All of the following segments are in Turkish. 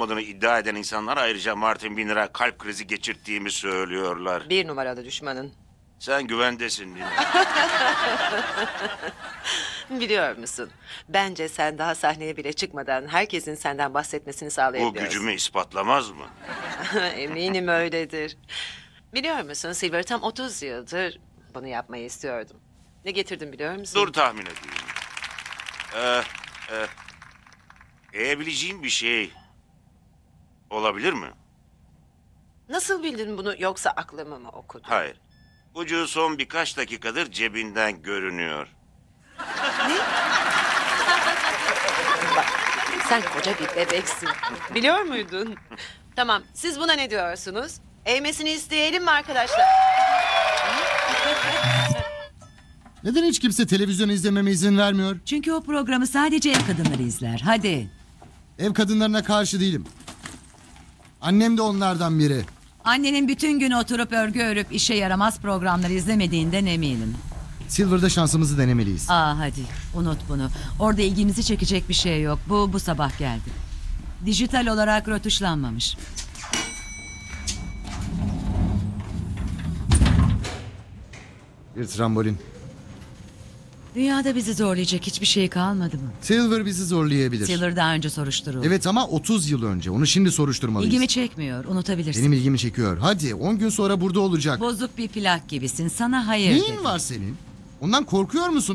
olmadığını iddia eden insanlar ayrıca Martin Winner'a kalp krizi geçirttiğimi söylüyorlar. Bir numaralı düşmanın. Sen güvendesin Nina. Biliyor musun? Bence sen daha sahneye bile çıkmadan herkesin senden bahsetmesini Bu sağlayabiliyorsun. gücümü ispatlamaz mı? Eminim öyledir. Biliyor musun Silver, tam 30 yıldır bunu yapmayı istiyordum. Ne getirdim biliyor musun? Dur tahmin edeyim. Eğebileceğim bir şey olabilir mi? Nasıl bildin bunu, yoksa aklımı mı okudun? Hayır. Ucu son birkaç dakikadır cebinden görünüyor. Sen koca bir bebeksin. Biliyor muydun? Tamam, siz buna ne diyorsunuz? Eğmesini isteyelim mi arkadaşlar? Neden hiç kimse televizyon izlememe izin vermiyor? Çünkü o programı sadece ev kadınları izler. Hadi. Ev kadınlarına karşı değilim. Annem de onlardan biri. Annenin bütün gün oturup örgü örüp işe yaramaz programları izlemediğinden eminim. Silver'da şansımızı denemeliyiz. Hadi unut bunu. Orada ilgimizi çekecek bir şey yok. Bu sabah geldi. Dijital olarak rötuşlanmamış. Bir trambolin. Dünyada bizi zorlayacak hiçbir şey kalmadı mı? Silver bizi zorlayabilir. Silver daha önce soruşturuldu. Evet ama 30 yıl önce. Onu şimdi soruşturmalıyız. İlgimi çekmiyor. Unutabilirsin. Benim ilgimi çekiyor. Hadi 10 gün sonra burada olacak. Bozuk bir plak gibisin. Sana hayır Neyin dedim. var senin? Ondan korkuyor musun?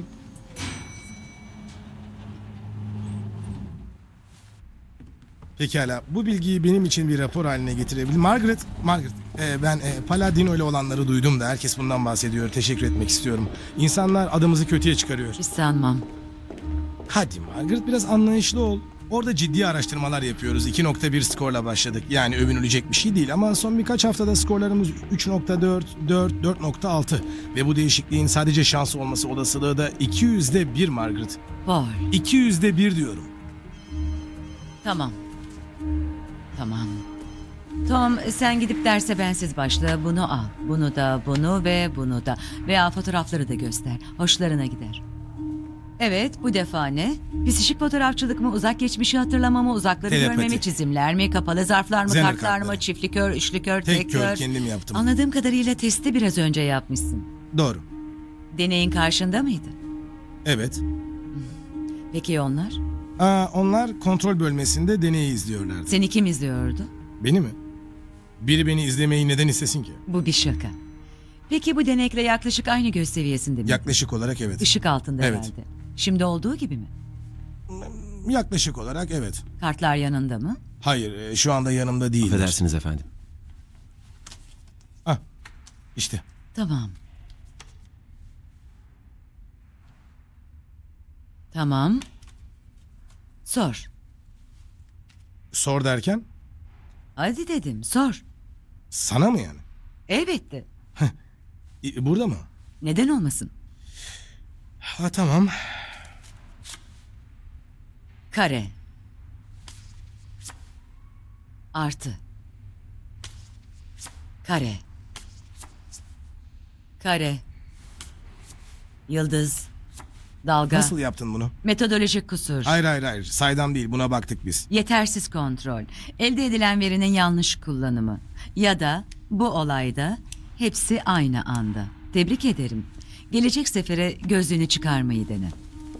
Pekala, bu bilgiyi benim için bir rapor haline getirebilir. Margaret, ben Paladino ile olanları duydum da herkes bundan bahsediyor. Teşekkür etmek istiyorum. İnsanlar adımızı kötüye çıkarıyor. Hiç sanmam. Hadi Margaret, biraz anlayışlı ol. Orada ciddi araştırmalar yapıyoruz. 2.1 skorla başladık. Yani övünülecek bir şey değil ama son birkaç haftada skorlarımız 3.4, 4, 4.6. Ve bu değişikliğin sadece şans olması olasılığı da 200'de 1 Margaret. Paul. 200'de 1 diyorum. Tamam. Tamam. Tom, sen gidip derse bensiz başla. Bunu al. Bunu da, bunu ve bunu da. Veya fotoğrafları da göster. Hoşlarına gider. Evet, bu defa ne? Psişik fotoğrafçılık mı, uzak geçmişi hatırlama mı, uzakları Telepati. görme mi, çizimler mi, kapalı zarflar mı, Zener kartlar mı, kartları. çiftli kör, üçlü kör, Tek kör kendim yaptım. Anladığım kadarıyla testi biraz önce yapmışsın. Doğru. Deneyin karşında mıydı? Evet. Peki onlar? Onlar kontrol bölmesinde deneyi izliyorlardı. Seni kim izliyordu? Beni mi? Biri beni izlemeyi neden istesin ki? Bu bir şaka. Peki bu denekle yaklaşık aynı göz seviyesinde mi? Yaklaşık olarak evet. Işık altında Evet. herhalde. Şimdi olduğu gibi mi? Yaklaşık olarak evet. Kartlar yanında mı? Hayır, şu anda yanımda değil. Affedersiniz efendim. İşte. Tamam. Tamam. Sor. Sor derken Hadi dedim, sor. sana mı yani? Elbette. Burada mı? Neden olmasın? Tamam. Kare. Artı. Kare. Kare. Yıldız. Dalga. Nasıl yaptın bunu? Metodolojik kusur. Hayır. Saydam değil. Buna baktık biz. Yetersiz kontrol. Elde edilen verinin yanlış kullanımı. Ya da bu olayda hepsi aynı anda. Tebrik ederim. Gelecek sefere gözlüğünü çıkarmayı dene.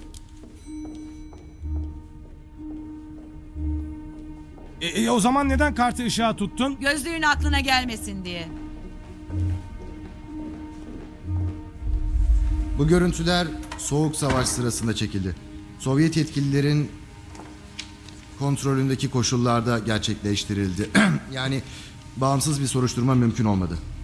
O zaman neden kartı ışığa tuttun? Gözlüğün aklına gelmesin diye. Bu görüntüler Soğuk Savaş sırasında çekildi. Sovyet yetkililerin kontrolündeki koşullarda gerçekleştirildi. Yani bağımsız bir soruşturma mümkün olmadı.